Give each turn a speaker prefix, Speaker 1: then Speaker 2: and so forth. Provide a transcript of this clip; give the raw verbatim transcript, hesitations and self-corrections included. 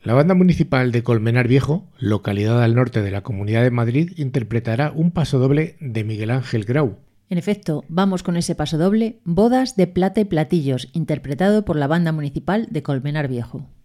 Speaker 1: La Banda Municipal de Colmenar Viejo, localidad al norte de la Comunidad de Madrid, interpretará un pasodoble de Miguel Ángel Grau.
Speaker 2: En efecto, vamos con ese pasodoble, Bodas de plata y platillos, interpretado por la Banda Municipal de Colmenar Viejo.